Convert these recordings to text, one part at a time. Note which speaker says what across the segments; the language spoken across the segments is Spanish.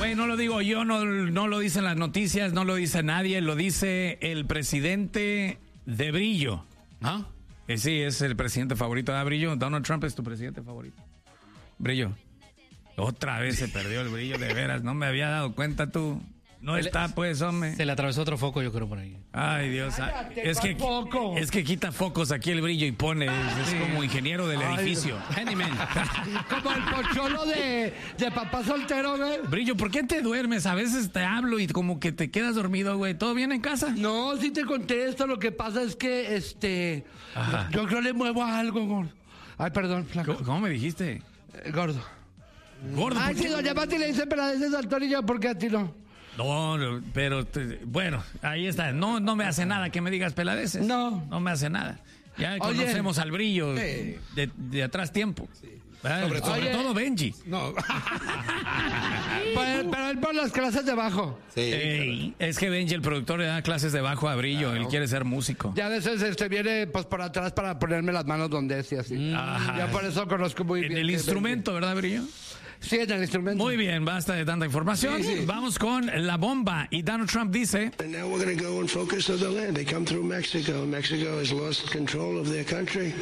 Speaker 1: Güey, no lo digo yo, no lo dicen las noticias, no lo dice nadie, lo dice el presidente de Brillo.
Speaker 2: ¿Ah?
Speaker 1: Sí, es el presidente favorito de Brillo. Donald Trump es tu presidente favorito. Brillo. Otra vez se perdió el Brillo, de veras. No me había dado cuenta tú. No está, pues, hombre.
Speaker 2: Se le atravesó otro foco, yo creo, por ahí.
Speaker 1: Ay, Dios. Es que quita focos aquí el Brillo y pone. Es como ingeniero del edificio.
Speaker 2: Handyman.
Speaker 3: Como el pocholo de papá soltero, güey.
Speaker 1: Brillo, ¿por qué te duermes? A veces te hablo y como que te quedas dormido, güey. ¿Todo bien en casa?
Speaker 3: No, sí te contesto. Lo que pasa es que, yo creo le muevo a algo, gordo. Ay, perdón, flaco.
Speaker 1: ¿Cómo me dijiste?
Speaker 3: Gordo.
Speaker 1: Gordo.
Speaker 3: Ay, sí, doña Pati le dice, pero a veces al Torilla, ¿por qué a ti no?
Speaker 1: No, pero bueno, ahí está. No me hace nada que me digas peladeces.
Speaker 3: No.
Speaker 1: No me hace nada. Ya conocemos al Brillo de atrás tiempo. Sí. Sobre todo Benji.
Speaker 2: No.
Speaker 3: Pero él por las clases de bajo.
Speaker 1: Sí. Es que Benji, el productor, le da clases de bajo a Brillo. Claro. Él quiere ser músico.
Speaker 3: Ya a veces viene pues por atrás para ponerme las manos donde es y así.
Speaker 1: Ajá.
Speaker 3: Ya por eso conozco muy bien.
Speaker 1: En el instrumento, ¿verdad, Brillo?
Speaker 3: Sí, en el instrumento.
Speaker 1: Muy bien, basta de tanta información. Sí. Vamos con la bomba. Y Donald Trump dice...
Speaker 4: And now we're going to go and focus on the land. They come through Mexico. Mexico has lost control of their country.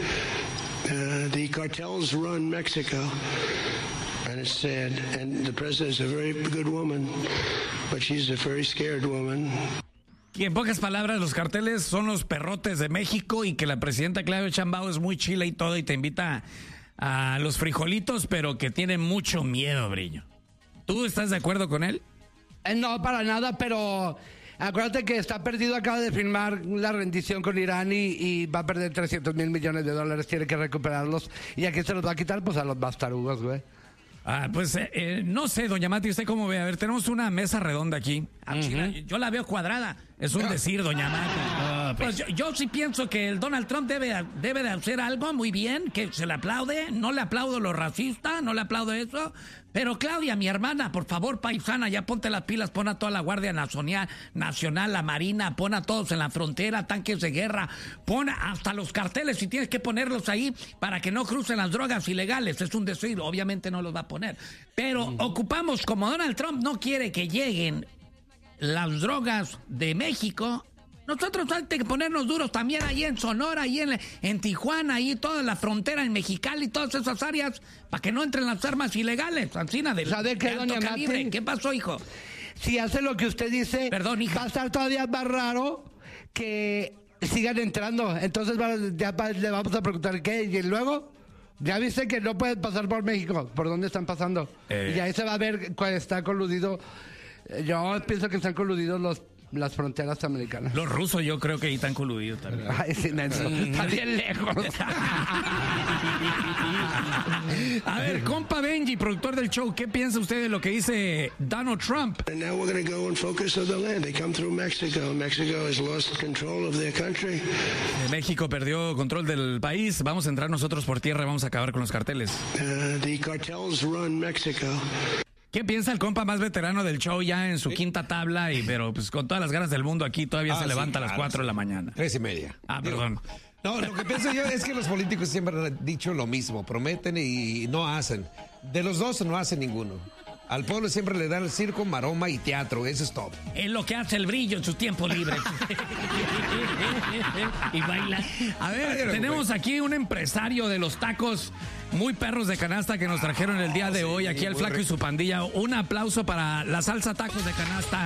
Speaker 4: The cartels run Mexico. And it's sad. And the president is a very good woman. But she's a very scared woman.
Speaker 1: Y en pocas palabras, los carteles son los perrotes de México y que la presidenta Claudia Sheinbaum es muy chila y todo y te invita a los frijolitos, pero que tiene mucho miedo, Brillo. ¿Tú estás de acuerdo con él?
Speaker 3: No, para nada, pero acuérdate que está perdido, acaba de firmar la rendición con Irán y va a perder $300 millones, tiene que recuperarlos. ¿Y a quién se los va a quitar? Pues a los bastarugos, güey.
Speaker 1: Pues no sé, doña Mati, ¿usted cómo ve? A ver, tenemos una mesa redonda aquí. Yo la veo cuadrada. Es un decir, doña Mati. Pues yo sí pienso que el Donald Trump debe de hacer algo muy bien, que se le aplaude. No le aplaudo lo racista, no le aplaudo eso. Pero Claudia, mi hermana, por favor, paisana, ya ponte las pilas, pon a toda la Guardia Nacional, la Marina, pon a todos en la frontera, tanques de guerra, pon hasta los carteles si tienes que ponerlos ahí para que no crucen las drogas ilegales. Es un decir, obviamente no los va a poner. Pero ocupamos, como Donald Trump no quiere que lleguen las drogas de México, nosotros hay que ponernos duros también ahí en Sonora, ahí en Tijuana, ahí toda la frontera en Mexicali, todas esas áreas, para que no entren las armas ilegales, Ancina,
Speaker 3: ¿Sabe qué, doña Mati?
Speaker 1: ¿Qué pasó, hijo?
Speaker 3: Si hace lo que usted dice,
Speaker 1: perdón, hija,
Speaker 3: va a estar todavía más raro que sigan entrando. Entonces le vamos a preguntar qué, y luego... Ya viste que no pueden pasar por México. ¿Por dónde están pasando? Y ahí se va a ver cuál está coludido. Yo pienso que están coludidos las fronteras americanas.
Speaker 1: Los rusos yo creo que ahí están coludidos también.
Speaker 3: Ay, sí, está bien lejos.
Speaker 1: A ver, compa Benji, productor del show, ¿qué piensa usted de lo que dice Donald Trump?
Speaker 4: And now we're going to go and focus on the land. They come through Mexico. Mexico has lost control of their country.
Speaker 1: México perdió control del país. Vamos a entrar nosotros por tierra, vamos a acabar con los carteles.
Speaker 4: The cartels run Mexico.
Speaker 1: ¿Qué piensa el compa más veterano del show ya en su quinta tabla? Pero pues con todas las ganas del mundo aquí todavía se levanta a las 4 de la mañana.
Speaker 5: 3:30.
Speaker 1: Perdón.
Speaker 5: No, lo que pienso yo es que los políticos siempre han dicho lo mismo, prometen y no hacen. De los dos no hacen ninguno. Al pueblo siempre le dan el circo, maroma y teatro, eso es todo.
Speaker 1: Es lo que hace el Brillo en su tiempo libre. Y baila. A ver, tenemos aquí un empresario de los tacos muy perros de canasta que nos trajeron el día de hoy aquí al Flaco y su pandilla. Un aplauso para la salsa tacos de canasta.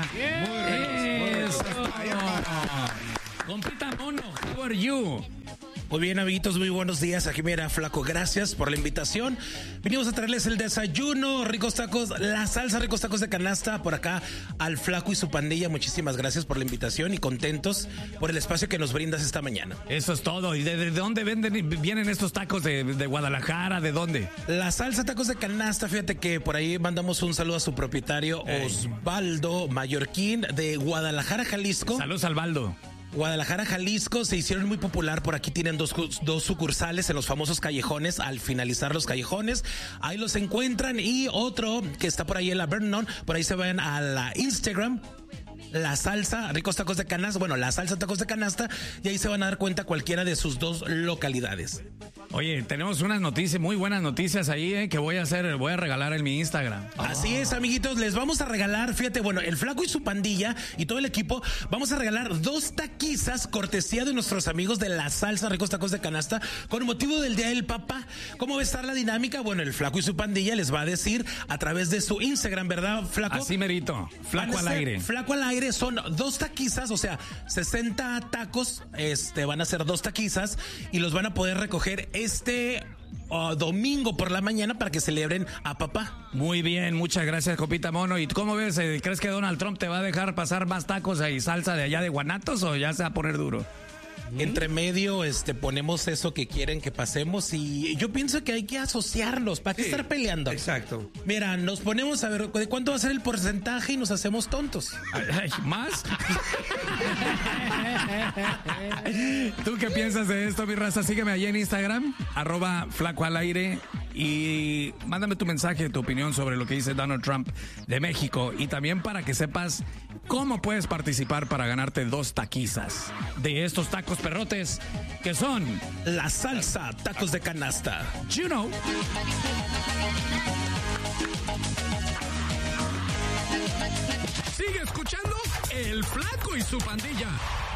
Speaker 1: Compita Mono, how are you?
Speaker 6: Muy bien, amiguitos, muy buenos días. Aquí mira, Flaco, gracias por la invitación. Venimos a traerles el desayuno, ricos tacos, la salsa, ricos tacos de canasta por acá al Flaco y su pandilla. Muchísimas gracias por la invitación y contentos por el espacio que nos brindas esta mañana.
Speaker 1: Eso es todo. ¿Y de dónde vienen estos tacos? ¿De Guadalajara? ¿De dónde?
Speaker 6: La salsa tacos de canasta, fíjate que por ahí mandamos un saludo a su propietario, Osvaldo Mallorquín, de Guadalajara, Jalisco.
Speaker 1: Saludos al Baldo.
Speaker 6: Guadalajara, Jalisco, se hicieron muy popular. Por aquí tienen dos sucursales en los famosos callejones. Al finalizar los callejones, ahí los encuentran. Y otro que está por ahí en la Vernon, por ahí se van a la Instagram, la salsa, ricos tacos de canasta. Bueno, la salsa tacos de canasta. Y ahí se van a dar cuenta cualquiera de sus dos localidades.
Speaker 1: Oye, tenemos unas noticias, muy buenas noticias ahí, que voy a regalar en mi Instagram.
Speaker 6: Así es, amiguitos, les vamos a regalar, fíjate, bueno, el Flaco y su pandilla y todo el equipo, vamos a regalar 2 taquizas cortesía de nuestros amigos de La Salsa Ricos Tacos de Canasta con motivo del Día del Papá. ¿Cómo va a estar la dinámica? Bueno, el Flaco y su pandilla les va a decir a través de su Instagram, ¿verdad, Flaco?
Speaker 1: Así merito, Flaco al aire.
Speaker 6: Flaco al aire son 2 taquizas, o sea, 60 tacos, van a ser 2 taquizas y los van a poder recoger domingo por la mañana para que celebren a papá.
Speaker 1: Muy bien, muchas gracias, Copita Mono. ¿Y cómo ves? ¿Crees que Donald Trump te va a dejar pasar más tacos y salsa de allá de Guanatos o ya se va a poner duro?
Speaker 6: Entre medio ponemos eso que quieren que pasemos y yo pienso que hay que asociarlos. ¿Para qué estar peleando?
Speaker 5: Exacto.
Speaker 6: Mira, nos ponemos a ver de cuánto va a ser el porcentaje y nos hacemos tontos.
Speaker 1: ¿Más? ¿Tú qué piensas de esto, mi raza? Sígueme allí en Instagram, @FlacoAlAire, y mándame tu mensaje, tu opinión sobre lo que dice Donald Trump de México, y también para que sepas cómo puedes participar para ganarte 2 taquizas de estos tacos perrotes que son
Speaker 6: La Salsa Tacos de Canasta.
Speaker 1: You know.
Speaker 7: Sigue escuchando El Flaco y su pandilla.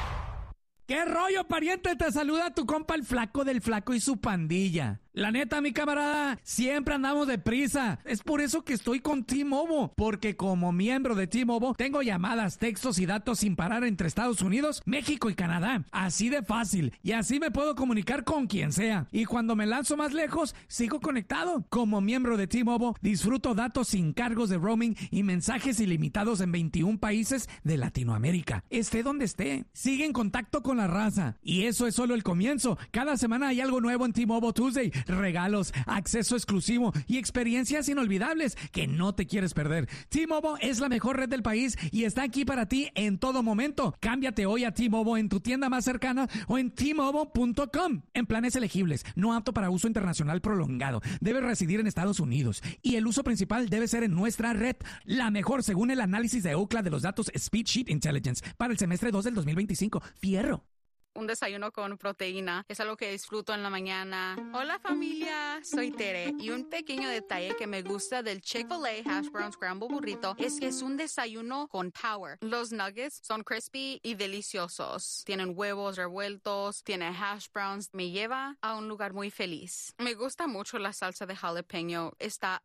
Speaker 1: ¿Qué rollo, pariente? Te saluda tu compa el Flaco del Flaco y su pandilla. La neta, mi camarada, siempre andamos deprisa. Es por eso que estoy con T-Mobile, porque como miembro de T-Mobile tengo llamadas, textos y datos sin parar entre Estados Unidos, México y Canadá. Así de fácil. Y así me puedo comunicar con quien sea. Y cuando me lanzo más lejos, sigo conectado. Como miembro de T-Mobile, disfruto datos sin cargos de roaming y mensajes ilimitados en 21 países de Latinoamérica. Esté donde esté. Sigue en contacto con la raza. Y eso es solo el comienzo. Cada semana hay algo nuevo en T-Mobile Tuesday. Regalos, acceso exclusivo y experiencias inolvidables que no te quieres perder. T-Mobile es la mejor red del país y está aquí para ti en todo momento. Cámbiate hoy a T-Mobile en tu tienda más cercana o en T-Mobile.com. En planes elegibles, no apto para uso internacional prolongado. Debes residir en Estados Unidos y el uso principal debe ser en nuestra red. La mejor según el análisis de Ookla de los datos Speedsheet Intelligence para el semestre 2 del 2025. Fierro.
Speaker 8: Un desayuno con proteína es algo que disfruto en la mañana. Hola familia, soy Tere y un pequeño detalle que me gusta del Chick-fil-A Hash Brown Scramble Burrito es que es un desayuno con power. Los nuggets son crispy y deliciosos. Tienen huevos revueltos, tiene hash browns. Me lleva a un lugar muy feliz. Me gusta mucho la salsa de jalapeño. Está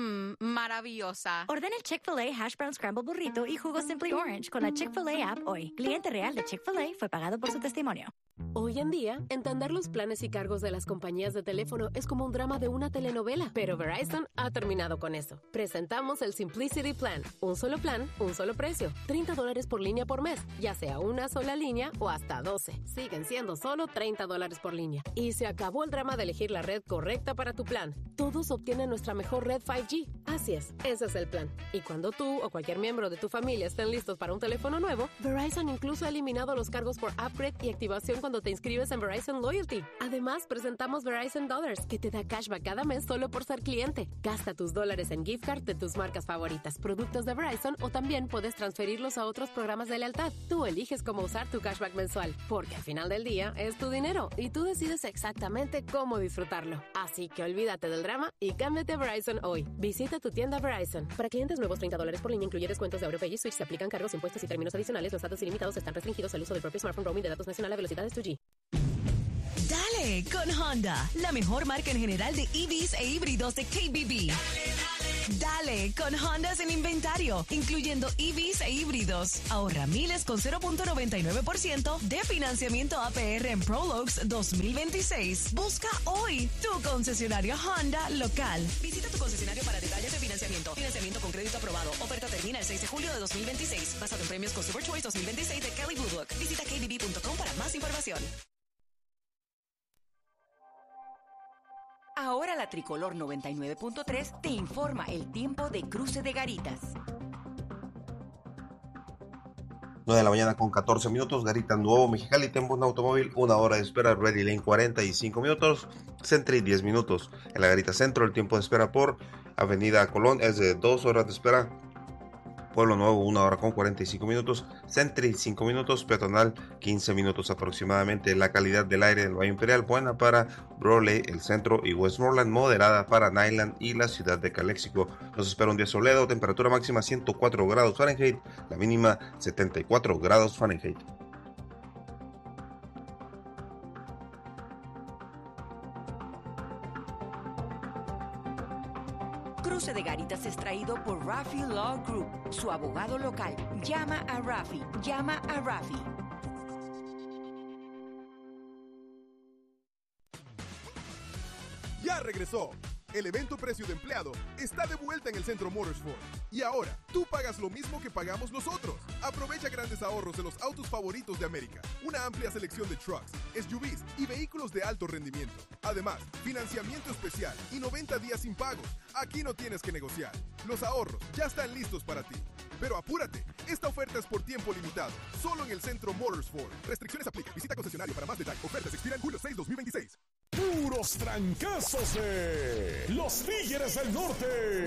Speaker 8: maravillosa.
Speaker 9: Ordena el Chick-fil-A Hash Brown Scramble Burrito y jugo Simply Orange con la Chick-fil-A app hoy. Cliente real de Chick-fil-A fue pagado por su testimonio.
Speaker 10: Hoy en día, entender los planes y cargos de las compañías de teléfono es como un drama de una telenovela, pero Verizon ha terminado con eso. Presentamos el Simplicity Plan. Un solo plan, un solo precio. $30 por línea por mes, ya sea una sola línea o hasta 12. Siguen siendo solo $30 por línea. Y se acabó el drama de elegir la red correcta para tu plan. Todos obtienen nuestra mejor red 5G. Así es, ese es el plan. Y cuando tú o cualquier miembro de tu familia estén listos para un teléfono nuevo, Verizon incluso ha eliminado los cargos por upgrade y activación cuando te inscribes en Verizon Loyalty. Además, presentamos Verizon Dollars, que te da cashback cada mes solo por ser cliente. Gasta tus dólares en gift card de tus marcas favoritas, productos de Verizon, o también puedes transferirlos a otros programas de lealtad. Tú eliges cómo usar tu cashback mensual, porque al final del día es tu dinero y tú decides exactamente cómo disfrutarlo. Así que olvídate del drama y cámbiate a Verizon hoy. Visita tu tienda Verizon. Para clientes nuevos, $30 por línea, incluye descuentos de AuroPay y Switch. Se aplican cargos, impuestos y términos adicionales. Los datos ilimitados están restringidos al uso del propio smartphone roaming de datos nacional a velocidades 2G.
Speaker 11: Dale con Honda, la mejor marca en general de EVs e híbridos de KBB. Dale con Honda sin inventario, incluyendo EVs e híbridos. Ahorra miles con 0.99% de financiamiento APR en Prologues 2026. Busca hoy tu concesionario Honda local. Visita tu concesionario para detalles de financiamiento. Financiamiento con crédito aprobado. Oferta termina el 6 de julio de 2026. Basado en premios Consumer Choice 2026 de Kelly Blue Book. Visita kbb.com para más información.
Speaker 12: Ahora la Tricolor 99.3 te informa el tiempo de cruce de Garitas.
Speaker 13: 9 de la mañana con 14 minutos, Garita Nuevo Mexicali, tiempo un automóvil, 1 hora de espera, Ready Lane 45 minutos, Sentry 10 minutos. En la Garita Centro el tiempo de espera por Avenida Colón es de 2 horas de espera. Pueblo Nuevo 1 hora con 45 minutos, Sentry 5 minutos, Peatonal 15 minutos aproximadamente. La calidad del aire del Valle Imperial buena para Brawley, el centro y Westmoreland, moderada para Nyland y la ciudad de Calexico. Nos espera un día soleado, temperatura máxima 104 grados Fahrenheit, la mínima 74 grados Fahrenheit.
Speaker 12: Cruce de Garitas es traído por Rafi Law Group, su abogado local. Llama a Rafi, llama a Rafi.
Speaker 14: Ya regresó. El evento Precio de Empleado está de vuelta en el Centro Motorsport. Y ahora, tú pagas lo mismo que pagamos nosotros. Aprovecha grandes ahorros de los autos favoritos de América. Una amplia selección de trucks, SUVs y vehículos de alto rendimiento. Además, financiamiento especial y 90 días sin pagos. Aquí no tienes que negociar. Los ahorros ya están listos para ti. Pero apúrate, esta oferta es por tiempo limitado. Solo en el Centro Motorsport. Restricciones aplican. Visita concesionario para más detalles. Ofertas expiran julio 6, 2026.
Speaker 15: Puros trancazos de los Tigres del Norte.